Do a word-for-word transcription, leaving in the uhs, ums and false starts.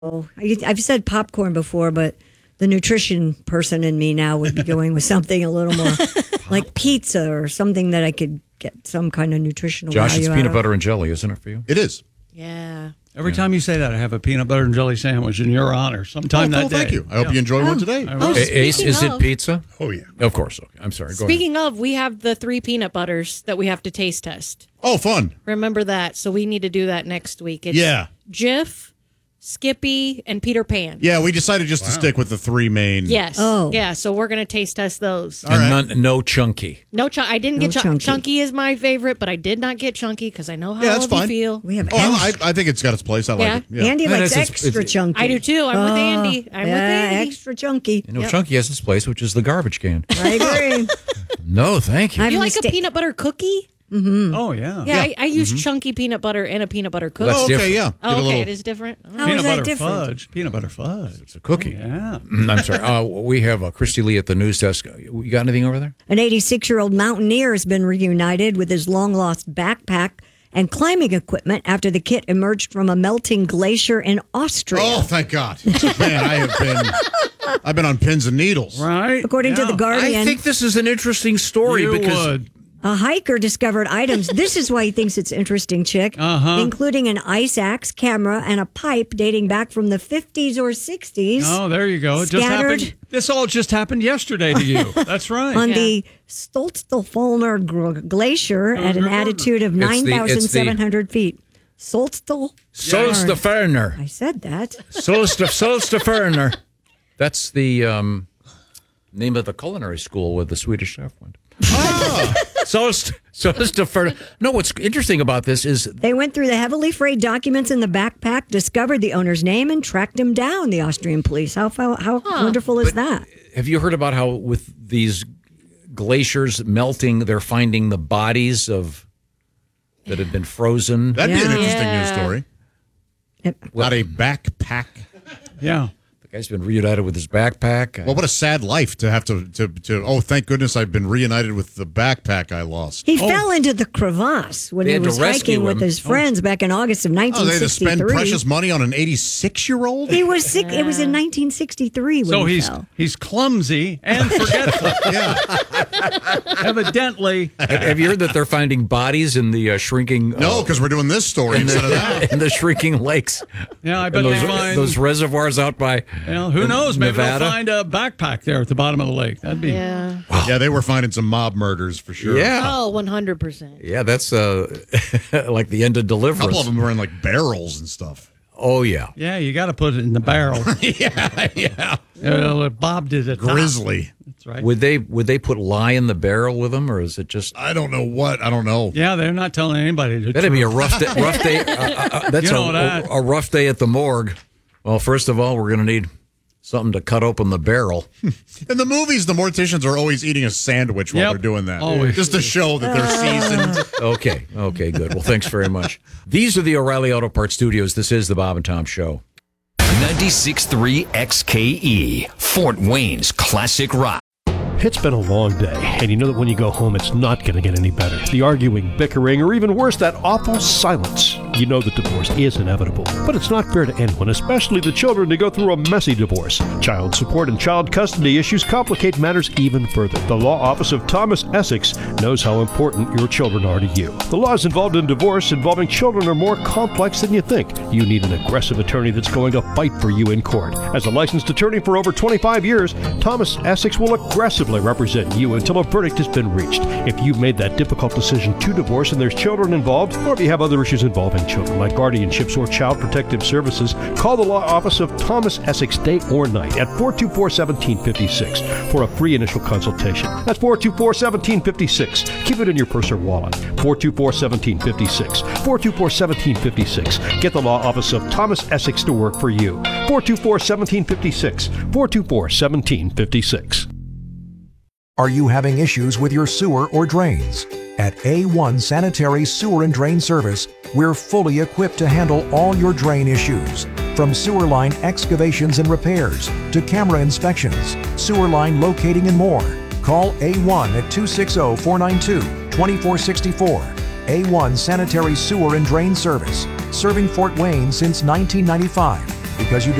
I, I've said popcorn before, but the nutrition person in me now would be going with something a little more like pizza or something that I could get some kind of nutritional Josh, value it's out peanut of. butter and jelly, isn't it for you? It is. Yeah. Every time you say that, I have a peanut butter and jelly sandwich in your honor sometime Oh, cool, that day. thank you. I hope you enjoy one today. I Oh, will. A- Ace, is it of- pizza? Oh, yeah. Of course. Okay. I'm sorry. Go Speaking of, we have the three peanut butters that we have to taste test. Oh, fun. Remember that. So we need to do that next week. It's Yeah. Jif, Skippy, and Peter Pan. Yeah, we decided just to stick with the three main. Yes. Oh. Yeah, so we're going to taste test those. ahead. And none, no chunky. No, chunk. I didn't No get chunk. chunky. Chunky is my favorite, but I did not get chunky because I know how Yeah, all that's of you fine. feel. We have Oh, I, I think it's got its place. I Yeah. like it. Yeah. Andy That likes is- it's- extra it's- chunky. I do too. I'm with Oh, Andy. I'm yeah, with Andy. extra chunky. You know, Yep. chunky has its place, which is the garbage can. I agree. No, thank you. I've You like a mista- peanut butter cookie? Oh, yeah. Yeah, I, I use chunky peanut butter and a peanut butter cookie. That's Oh, okay, different. yeah. Oh, Get a okay, little- it is different. Oh. How Peanut is that butter different? fudge. Peanut butter fudge. It's a cookie. Yeah. Mm, I'm sorry. Uh, we have uh, Christy Lee at the news desk. You got anything over there? An eighty-six-year-old mountaineer has been reunited with his long-lost backpack and climbing equipment after the kit emerged from a melting glacier in Austria. Oh, thank God. Man, I have been I've been on pins and needles. Right? According to Yeah. The Guardian, I think this is an interesting story You because would. a hiker discovered items. This is why he thinks it's interesting, Chick. Uh-huh. Including an ice axe, camera, and a pipe dating back from the fifties or sixties. Oh, there you go. It just Scattered. happened. This all just happened yesterday to you. That's right. On Yeah. the Stolzstuffelner Gr- Glacier at an altitude of It's the- nine it's the- thousand seven hundred feet. Solstel? Solsteferner. I said that. Solstef Solsteferner. That's the um, name of the culinary school where the Swedish chef went. Ah. Solst Solsteferner. No, what's interesting about this is They went through the heavily freight documents in the backpack, discovered the owner's name, and tracked him down, the Austrian police. How, how, how wonderful is that? have you heard about how with these glaciers melting, they're finding the bodies of that have been frozen? That'd be an Yeah. interesting Yeah. news story. Yep. Not a backpack. Yeah. The guy's been reunited with his backpack. Well, what a sad life to have to, to, to, oh, thank goodness I've been reunited with the backpack I lost. He fell into the crevasse when They he had to was rescue hiking with him. his friends back in August of Oh, they nineteen had to spend sixty-three. precious money on an eighty-six-year-old? He was sick. It was in nineteen sixty-three when So he he's fell. he's clumsy and forgetful. Yeah. Evidently. Have you heard that they're finding bodies in the uh, shrinking? Uh, No, because we're doing this story instead of that. in the shrinking lakes. Yeah, I bet And those, they find those reservoirs out by. Well, who knows? Maybe Nevada. they'll find a backpack there at the bottom of the lake. That'd be Yeah. Yeah, they were finding some mob murders for sure. Yeah, Oh, one hundred percent. yeah, that's uh, like the end of A Deliverance. couple of them were in like barrels and stuff. Oh yeah, Yeah, you got to put it in the barrel. yeah, yeah. uh, Bob did it. Grizzly. That's right. would they would they put lye in the barrel with them, or is it just? I don't know what. I don't know. Yeah, they're not telling anybody to. That'd be a rough day. Rough day. Uh, uh, uh, that's You know a, that. a, a rough day at the morgue. Well, first of all, we're going to need something to cut open the barrel. In the movies, the morticians are always eating a sandwich while Yep, they're doing that. always. Just to show that they're seasoned. Okay, okay, good. Well, thanks very much. These are the O'Reilly Auto Parts Studios. This is the Bob and Tom Show. ninety-six point three X K E, Fort Wayne's classic rock. It's been a long day, and you know that when you go home, it's not going to get any better. The arguing, bickering, or even worse, that awful silence. You know that divorce is inevitable, but it's not fair to anyone, especially the children, to go through a messy divorce. Child support and child custody issues complicate matters even further. The law office of Thomas Essex knows how important your children are to you. The laws involved in divorce involving children are more complex than you think. You need an aggressive attorney that's going to fight for you in court. As a licensed attorney for over twenty-five years, Thomas Essex will aggressively represent you until a verdict has been reached. If you've made that difficult decision to divorce and there's children involved, or if you have other issues involving children like guardianships or child protective services, call the law office of Thomas Essex day or night at four two four, one seven five six for a free initial consultation. That's four two four, one seven five six. Keep it in your purse or wallet. four two four, one seven five six. four two four, one seven five six. Get the law office of Thomas Essex to work for you. four two four, one seven five six. four two four, one seven five six. Are you having issues with your sewer or drains? At A one Sanitary Sewer and Drain Service, we're fully equipped to handle all your drain issues. From sewer line excavations and repairs to camera inspections, sewer line locating and more. Call A one at two six zero, four nine two, two four six four. A one Sanitary Sewer and Drain Service, serving Fort Wayne since nineteen ninety-five. because you